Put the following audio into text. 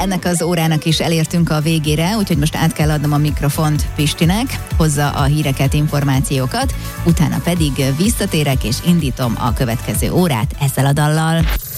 Ennek az órának is elértünk a végére, úgyhogy most át kell adnom a mikrofont Pistinek, hozza a híreket, információkat, utána pedig visszatérek és indítom a következő órát ezzel a dallal.